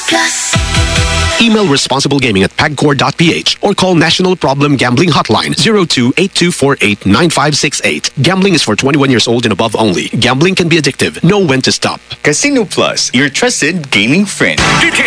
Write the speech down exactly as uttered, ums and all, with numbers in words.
Plus. Email responsiblegaming at pagcor dot p h or call National Problem Gambling Hotline zero two eight two four eight nine five six eight. Gambling is for twenty-one years old and above only. Gambling can be addictive. Know when to stop. Casino Plus, your trusted gaming friend.